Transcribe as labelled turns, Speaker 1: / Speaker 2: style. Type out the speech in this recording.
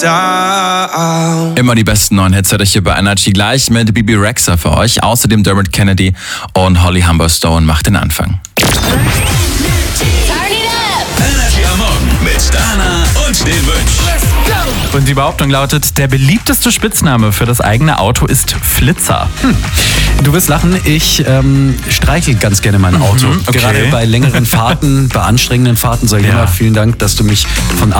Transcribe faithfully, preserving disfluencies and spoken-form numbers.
Speaker 1: Immer die besten neuen Hits hört euch hier bei Energy, gleich mit Bibi Rexha für euch. Außerdem Dermot Kennedy und Holly Humberstone macht den Anfang.
Speaker 2: Energy am Morgen mit Dana und den Wünsch.
Speaker 3: Und die Behauptung lautet, der beliebteste Spitzname für das eigene Auto ist Flitzer. Hm.
Speaker 4: Du wirst lachen, ich ähm, streichel ganz gerne mein Auto.
Speaker 3: Mhm, okay.
Speaker 4: Gerade bei längeren Fahrten, bei anstrengenden Fahrten sage ich
Speaker 3: Ja.
Speaker 4: immer vielen Dank, dass du mich von